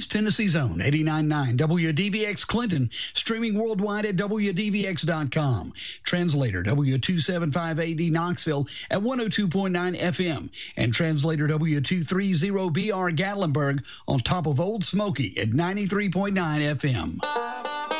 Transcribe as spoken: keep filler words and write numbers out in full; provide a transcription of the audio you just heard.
East Tennessee's own eighty-nine point nine W D V X Clinton, streaming worldwide at W D V X dot com. Translator W two seventy-five A D Knoxville at one oh two point nine F M. And translator W two thirty B R Gatlinburg on top of Old Smoky at ninety-three point nine F M.